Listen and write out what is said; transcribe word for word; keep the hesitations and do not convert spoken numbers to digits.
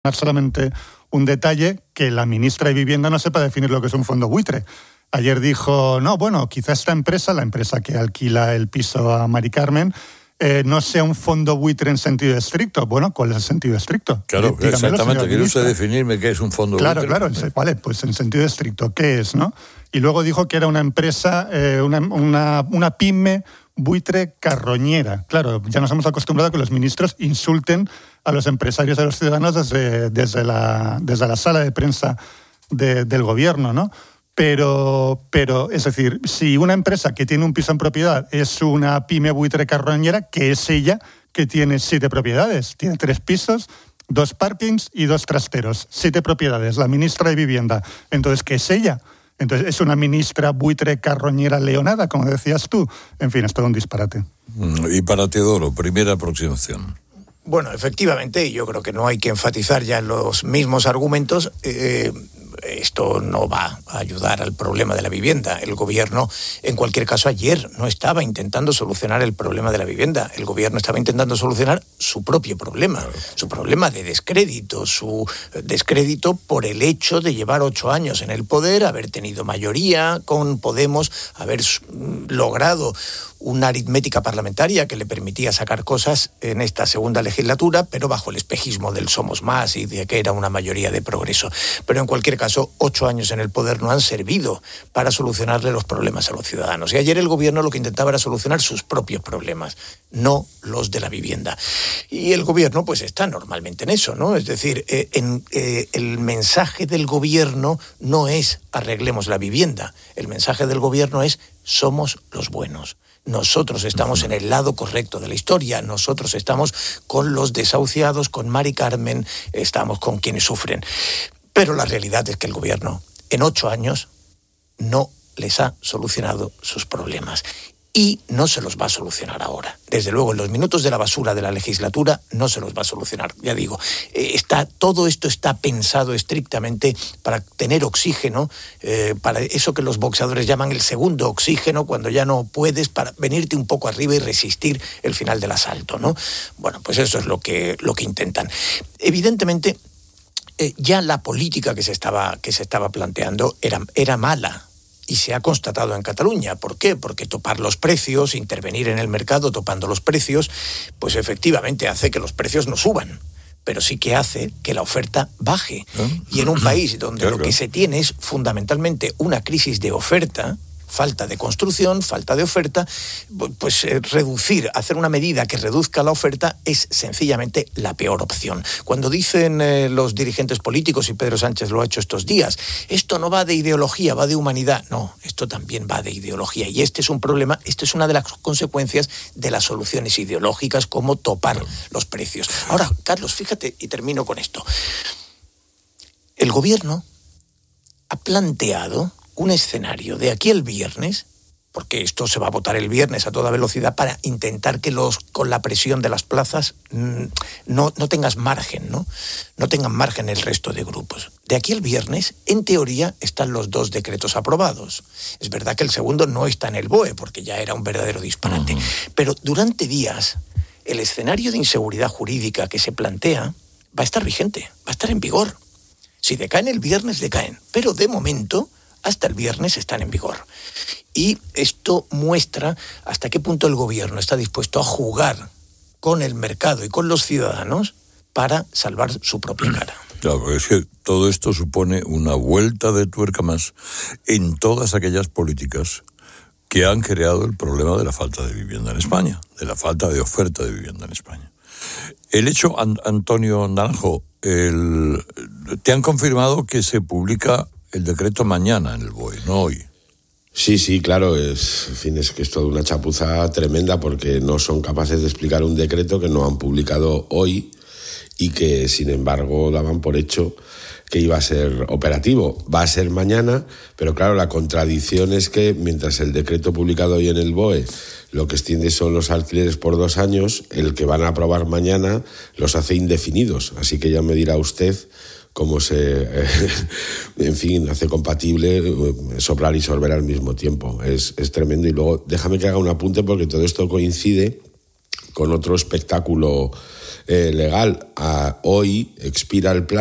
solamente un detalle, que la ministra de Vivienda no sepa definir lo que es un fondo buitre. Ayer dijo, no, bueno, quizá esta empresa, la empresa que alquila el piso a Mari Carmen, eh, no sea un fondo buitre en sentido estricto. Bueno, ¿cuál es el sentido estricto? Claro, dígamelo, exactamente. ¿Quiere usted definirme qué es un fondo claro, buitre? Claro, claro. Vale, pues en sentido estricto, ¿qué es, no? Y luego dijo que era una empresa, eh, una, una, una pyme buitre carroñera. Claro, ya nos hemos acostumbrado a que los ministros insulten a los empresarios y a los ciudadanos desde, desde, la, desde la sala de prensa de, del gobierno, ¿no? Pero, pero, es decir, si una empresa que tiene un piso en propiedad es una pyme buitre carroñera, que es ella que tiene siete propiedades, tiene tres pisos, dos parkings y dos trasteros, siete propiedades, la ministra de Vivienda. Entonces, ¿qué es ella? Entonces, ¿es una ministra buitre carroñera leonada, como decías tú? En fin, es todo un disparate. Y para Teodoro, primera aproximación. Bueno, efectivamente, yo creo que no hay que enfatizar ya los mismos argumentos. Eh, esto no va a ayudar al problema de la vivienda. El gobierno, en cualquier caso, ayer no estaba intentando solucionar el problema de la vivienda. El gobierno estaba intentando solucionar su propio problema, su problema de descrédito, su descrédito por el hecho de llevar ocho años en el poder, haber tenido mayoría con Podemos, haber logrado una aritmética parlamentaria que le permitía sacar cosas en esta segunda legislatura, pero bajo el espejismo del Somos Más y de que era una mayoría de progreso. Pero en cualquier caso, ocho años en el poder no han servido para solucionarle los problemas a los ciudadanos. Y ayer el gobierno lo que intentaba era solucionar sus propios problemas, no los de la vivienda. Y el gobierno pues está normalmente en eso, ¿no? Es decir, eh, en, eh, el mensaje del gobierno no es arreglemos la vivienda. El mensaje del gobierno es somos los buenos. Nosotros estamos en el lado correcto de la historia, nosotros estamos con los desahuciados, con Mari Carmen, estamos con quienes sufren. Pero la realidad es que el gobierno en ocho años no les ha solucionado sus problemas y no se los va a solucionar ahora. Desde luego, en los minutos de la basura de la legislatura no se los va a solucionar. Ya digo, eh, está, todo esto está pensado estrictamente para tener oxígeno, eh, para eso que los boxeadores llaman el segundo oxígeno, cuando ya no puedes, para venirte un poco arriba y resistir el final del asalto, ¿no? Bueno, pues eso es lo que, lo que intentan. Evidentemente, eh, ya la política que se estaba, que se estaba planteando era, era mala. Y se ha constatado en Cataluña. ¿Por qué? Porque topar los precios, intervenir en el mercado topando los precios, pues efectivamente hace que los precios no suban, pero sí que hace que la oferta baje. Y en un país donde lo que se tiene es fundamentalmente una crisis de oferta, falta de construcción, falta de oferta, pues eh, reducir, hacer una medida que reduzca la oferta es sencillamente la peor opción. Cuando dicen eh, los dirigentes políticos, y Pedro Sánchez lo ha hecho estos días, esto no va de ideología, va de humanidad. No, esto también va de ideología. Y este es un problema, esto es una de las consecuencias de las soluciones ideológicas, como topar los precios. Ahora, Carlos, fíjate, y termino con esto. El gobierno ha planteado un escenario de aquí el viernes, porque esto se va a votar el viernes a toda velocidad, para intentar que los con la presión de las plazas no, no tengas margen, ¿no? No tengan margen el resto de grupos. De aquí el viernes, en teoría, están los dos decretos aprobados. Es verdad que el segundo no está en el B O E, porque ya era un verdadero disparate. Uh-huh. Pero durante días, el escenario de inseguridad jurídica que se plantea va a estar vigente, va a estar en vigor. Si decaen el viernes, decaen. Pero de momento, hasta el viernes están en vigor. Y esto muestra hasta qué punto el gobierno está dispuesto a jugar con el mercado y con los ciudadanos para salvar su propia cara. Claro, es que todo esto supone una vuelta de tuerca más en todas aquellas políticas que han creado el problema de la falta de vivienda en España, de la falta de oferta de vivienda en España. El hecho, Antonio Naranjo, el, te han confirmado que se publica el decreto mañana en el B O E, no hoy. Sí, sí, claro, es, en fin, es que es toda una chapuza tremenda porque no son capaces de explicar un decreto que no han publicado hoy y que, sin embargo, daban por hecho que iba a ser operativo. Va a ser mañana, pero claro, la contradicción es que mientras el decreto publicado hoy en el B O E lo que extiende son los alquileres por dos años, el que van a aprobar mañana los hace indefinidos. Así que ya me dirá usted cómo se, eh, en fin, hace compatible eh, soplar y sorber al mismo tiempo. Es, es tremendo. Y luego déjame que haga un apunte porque todo esto coincide con otro espectáculo eh, legal. A, hoy expira el plazo